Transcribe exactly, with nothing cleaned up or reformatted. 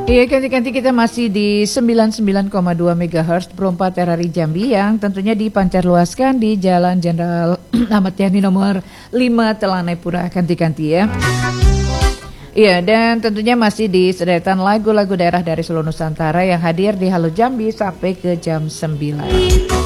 Iya, ganti-ganti kita masih di sembilan puluh sembilan koma dua megahertz dua puluh empat R R I Jambi yang tentunya dipancarluaskan di Jalan Jenderal Ahmad Yani nomor lima Telanai-Pura, ganti-ganti ya. Iya, dan tentunya masih di sederetan lagu-lagu daerah dari seluruh Nusantara yang hadir di Halo Jambi sampai ke jam sembilan.